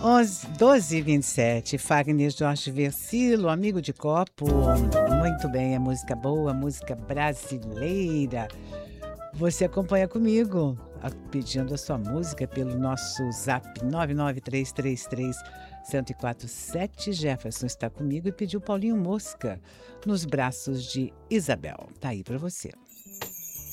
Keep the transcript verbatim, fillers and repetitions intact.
onze, doze e vinte e sete, Fagner Jorge Versilo, amigo de copo. Muito bem, é música boa, música brasileira. Você acompanha comigo, a- pedindo a sua música pelo nosso zap nove nove três três três um zero quatro sete. Jefferson está comigo e pediu Paulinho Mosca, Nos Braços de Isabel. Tá aí para você.